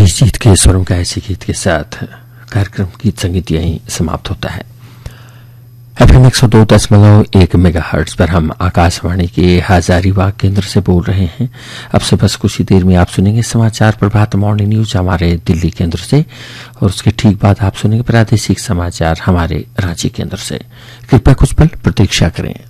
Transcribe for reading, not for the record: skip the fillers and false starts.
मनीष जीत के स्वरों का ऐसे गीत के साथ कार्यक्रम गीत संगीत यहीं समाप्त होता है। FM 102.1 मेगाहर्ट्ज पर हम आकाशवाणी के हजारीबाग केंद्र से बोल रहे हैं। अब से बस कुछ ही देर में आप सुनेंगे समाचार प्रभात मॉर्निंग न्यूज हमारे दिल्ली केंद्र से, और उसके ठीक बाद आप सुनेंगे प्रादेशिक समाचार हमारे रांची केंद्र से। कृपया कुछ पल प्रतीक्षा करें।